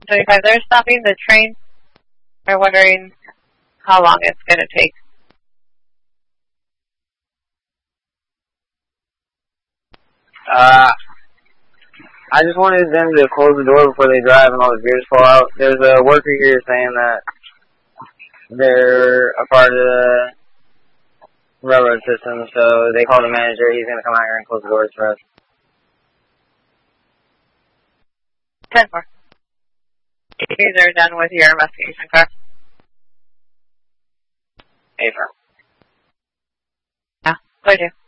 25. They're stopping the train. They're wondering how long it's going to take. I just wanted them to close the door before they drive and all the gears fall out. There's a worker here saying that they're a part of the railroad system, so they called the manager. He's going to come out here and close the doors for us. 10-4. You guys are done with your investigation, correct? A-firm. Yeah, go ahead.